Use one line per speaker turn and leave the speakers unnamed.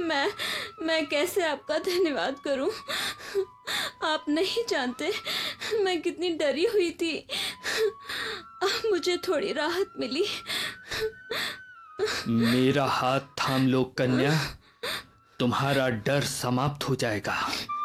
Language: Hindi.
मैं कैसे आपका धन्यवाद करूं। आप नहीं जानते मैं कितनी डरी हुई थी। अब मुझे थोड़ी राहत मिली।
मेरा हाथ थाम लो कन्या, तुम्हारा डर समाप्त हो जाएगा।